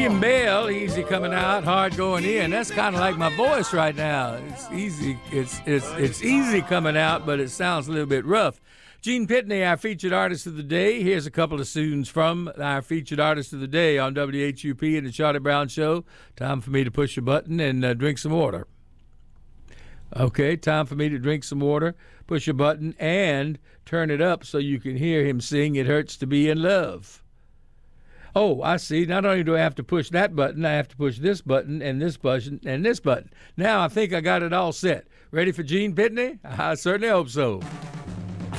William Bell, easy coming out, hard going in. That's kind of like my voice right now. It's easy. It's easy coming out, but it sounds a little bit rough. Gene Pitney, our featured artist of the day. Here's a couple of tunes from our featured artist of the day on WHUP and the Charlie Brown Show. Time for me to push a button and drink some water. Okay, time for me to drink some water, push a button, and turn it up so you can hear him sing It Hurts to Be in Love. Oh, I see. Not only do I have to push that button, I have to push this button and this button and this button. Now I think I got it all set. Ready for Gene Pitney? I certainly hope so.